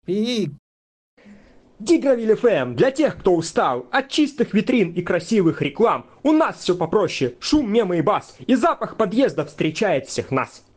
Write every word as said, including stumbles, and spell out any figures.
И Дигровиль эф эм для тех, кто устал от чистых витрин и красивых реклам. У нас все попроще. Шум, мемы и бас. И запах подъезда встречает всех нас.